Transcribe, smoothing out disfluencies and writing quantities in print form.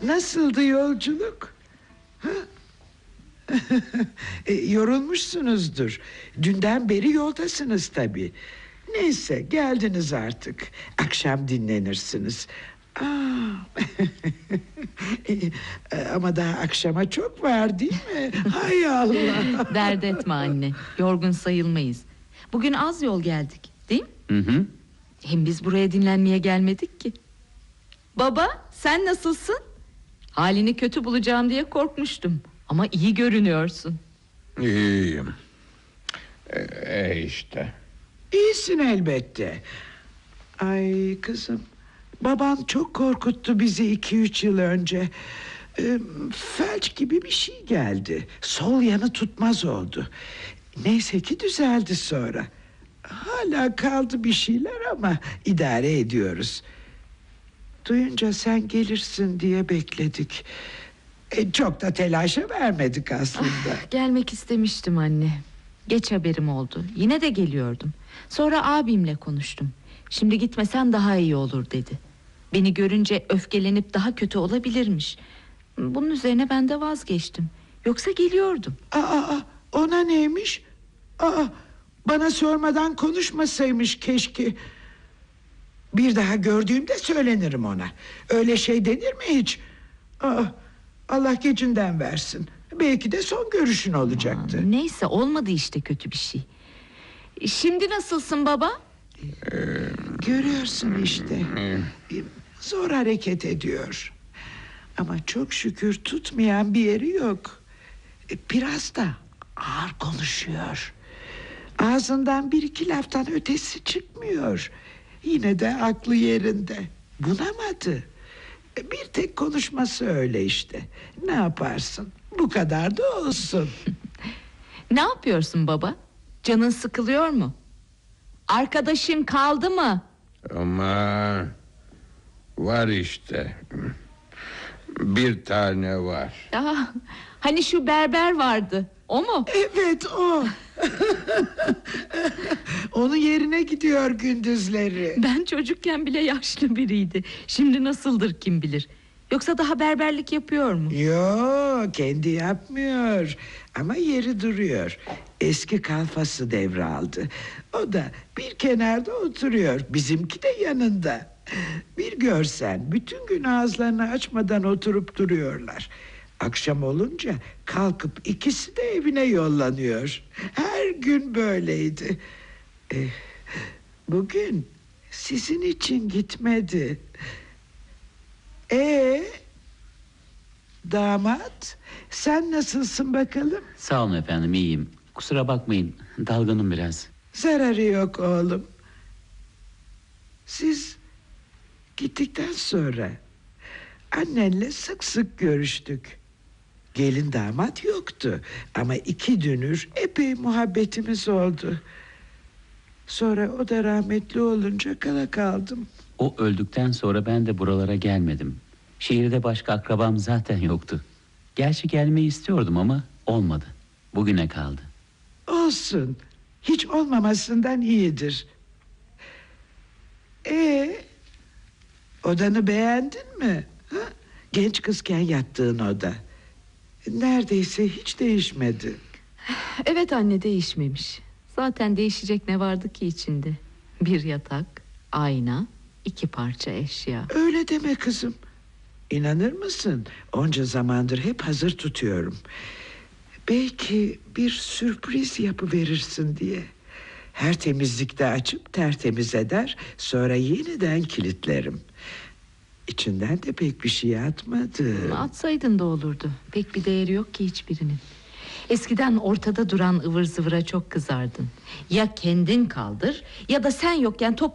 Nasıldı yolculuk? Yorulmuşsunuzdur. Dünden beri yoldasınız tabii. Neyse, geldiniz artık. Akşam dinlenirsiniz. Ama daha akşama çok var değil mi? Hay Allah. Dert etme anne, yorgun sayılmayız. Bugün az yol geldik, değil mi? Hı hı. Hem biz buraya dinlenmeye gelmedik ki. Baba, sen nasılsın? Halini kötü bulacağım diye korkmuştum. Ama iyi görünüyorsun. İyiyim. İşte. İyisin elbette. Ay kızım, baban çok korkuttu bizi 2-3 yıl önce. Felç gibi bir şey geldi. Sol yanı tutmaz oldu. Neyse ki düzeldi sonra. Hala kaldı bir şeyler ama idare ediyoruz. Duyunca sen gelirsin diye bekledik. Çok da telaşa vermedik aslında. Gelmek istemiştim anne. Geç haberim oldu. Yine de geliyordum. Sonra abimle konuştum. Şimdi gitmesen daha iyi olur dedi. Beni görünce öfkelenip daha kötü olabilirmiş. Bunun üzerine ben de vazgeçtim. Yoksa geliyordum. Ona neymiş? Bana sormadan konuşmasaymış keşke. Bir daha gördüğümde söylenirim ona. Öyle şey denir mi hiç? Allah gecinden versin. Belki de son görüşün olacaktı. Neyse, olmadı işte kötü bir şey. Şimdi nasılsın baba? Görüyorsun işte. Zor hareket ediyor. Ama çok şükür tutmayan bir yeri yok. Biraz da ağır konuşuyor. Ağzından 1-2 laftan ötesi çıkmıyor. Yine de aklı yerinde. Bunamadı. Bir tek konuşması öyle işte. Ne yaparsın? Bu kadar da olsun. Ne yapıyorsun baba? Canın sıkılıyor mu? Arkadaşın kaldı mı? Ama var işte. Bir tane var. Hani şu berber vardı, o mu? Evet, o. Onun yerine gidiyor gündüzleri. Ben çocukken bile yaşlı biriydi. Şimdi nasıldır kim bilir. Yoksa daha berberlik yapıyor mu? Yok, kendi yapmıyor. Ama yeri duruyor. Eski kalfası devraldı. O da bir kenarda oturuyor. Bizimki de yanında. Bir görsen, bütün gün ağızlarını açmadan oturup duruyorlar. Akşam olunca kalkıp ikisi de evine yollanıyor. Her gün böyleydi. Bugün sizin için gitmedi. Damat, sen nasılsın bakalım? Sağ olun efendim, iyiyim. Kusura bakmayın, dalgınım biraz. Zararı yok oğlum. Siz gittikten sonra annenle sık sık görüştük. Gelin damat yoktu ama 2 dünür epey muhabbetimiz oldu. Sonra o da rahmetli olunca kala kaldım. O öldükten sonra ben de buralara gelmedim. Şehirde başka akrabam zaten yoktu. Gerçi gelmeyi istiyordum ama olmadı. Bugüne kaldı. Olsun. Hiç olmamasından iyidir. Odanı beğendin mi? Ha? Genç kızken yattığın oda. Neredeyse hiç değişmedi. Evet anne, değişmemiş. Zaten değişecek ne vardı ki içinde? Bir yatak, ayna, 2 parça eşya. Öyle deme kızım. İnanır mısın? Onca zamandır hep hazır tutuyorum. Belki bir sürpriz yapıverirsin diye. Her temizlikte açıp tertemiz eder, sonra yeniden kilitlerim. İçinden de pek bir şey atmadı. Atsaydın da olurdu. Pek bir değeri yok ki hiçbirinin. Eskiden ortada duran ıvır zıvıra çok kızardın. Ya kendin kaldır ya da sen yokken top